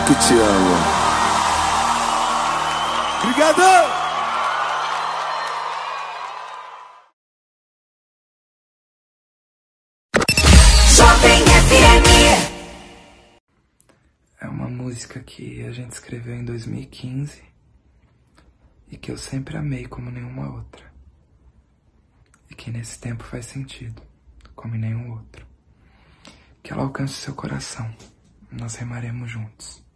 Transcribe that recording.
que te amo. Obrigado! Jovem FM. É uma música que a gente escreveu em 2015 e que eu sempre amei como nenhuma outra. E que nesse tempo faz sentido, como em nenhum outro. Que ela alcance o seu coração. Nós remaremos juntos.